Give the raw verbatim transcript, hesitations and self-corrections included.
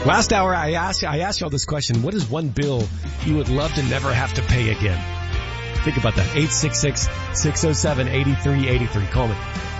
Last hour, I asked, I asked y'all this question. What is one bill you would love to never have to pay again? Think about that. eight six six, six oh seven, eight three eight three. Call me.